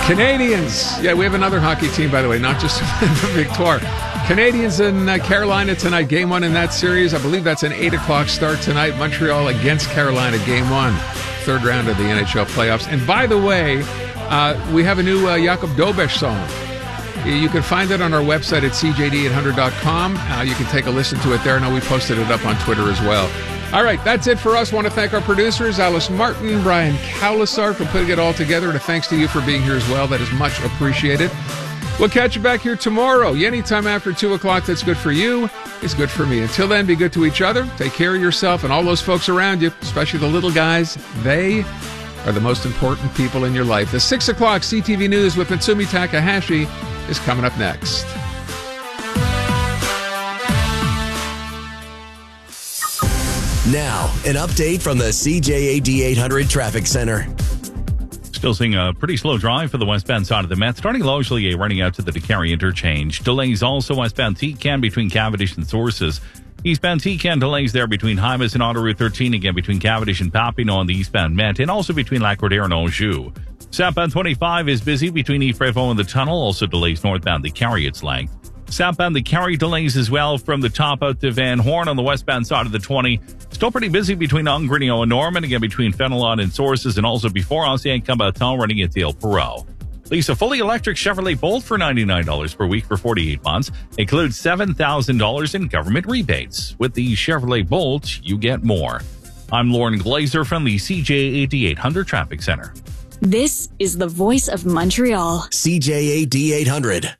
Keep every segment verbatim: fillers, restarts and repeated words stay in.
Canadians. Yeah, we have another hockey team, by the way, not just Victoire. Canadians in uh, Carolina tonight, game one in that series. I believe that's an eight o'clock start tonight. Montreal against Carolina, game one, third round of the N H L playoffs. And by the way, uh, we have a new uh, Jakub Dobeš song. You can find it on our website at c j d eight hundred dot com. Uh, you can take a listen to it there. I know we posted it up on Twitter as well. All right, that's it for us. I want to thank our producers, Alice Martin, Brian Cowlisar, for putting it all together. And a thanks to you for being here as well. That is much appreciated. We'll catch you back here tomorrow. Anytime after two o'clock that's good for you is good for me. Until then, be good to each other. Take care of yourself and all those folks around you, especially the little guys. They are the most important people in your life. The six o'clock C T V News with Mitsumi Takahashi is coming up next. Now, an update from the C J A D eight hundred Traffic Center. Still seeing a pretty slow drive for the westbound side of the Met, starting low, running out to the DeCarry interchange. Delays also westbound T-Can between Cavendish and Sources. Eastbound T-Can delays there between Hymas and Auto Route thirteen, again between Cavendish and Papineau on the eastbound Met, and also between Lac-Cordaire and Anjou. Southbound twenty-five is busy between Yves-Prévost and the tunnel, also delays northbound the Carry its length. Southbound the Carry delays as well from the top out to Van Horn on the westbound side of the twenty. Still pretty busy between Ongrinio and Norman, again between Fenelon and Sources, and also before Ancien Combattant running into El Perot. Lease a fully electric Chevrolet Bolt for ninety-nine dollars per week for forty-eight months. Includes seven thousand dollars in government rebates. With the Chevrolet Bolt, you get more. I'm Lauren Glazer from the C J A D eight hundred Traffic Center. This is the voice of Montreal. C J A D eight hundred.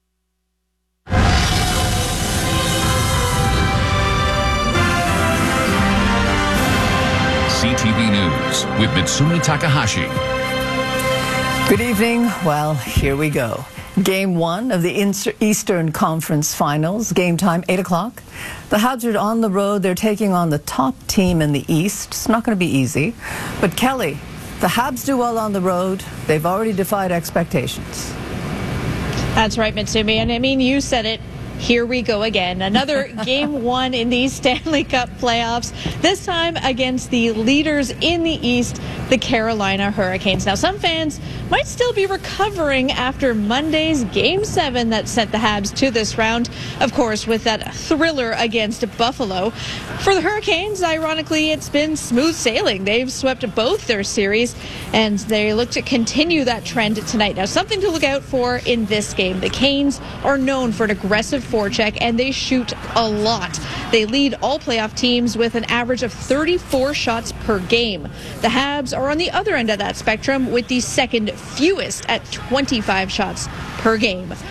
C T V News with Mitsumi Takahashi. Good evening. Well, here we go. Game one of the Eastern Conference Finals. Game time, eight o'clock. The Habs are on the road. They're taking on the top team in the East. It's not going to be easy. But Kelly, the Habs do well on the road. They've already defied expectations. That's right, Mitsumi. And I mean, you said it. Here we go again. Another game one in the Stanley Cup playoffs, this time against the leaders in the East, the Carolina Hurricanes. Now, some fans might still be recovering after Monday's Game seven that sent the Habs to this round, of course, with that thriller against Buffalo. For the Hurricanes, ironically, it's been smooth sailing. They've swept both their series, and they look to continue that trend tonight. Now, something to look out for in this game. The Canes are known for an aggressive forecheck, and they shoot a lot. They lead all playoff teams with an average of thirty-four shots per game. The Habs are on the other end of that spectrum with the second fewest at twenty-five shots per game.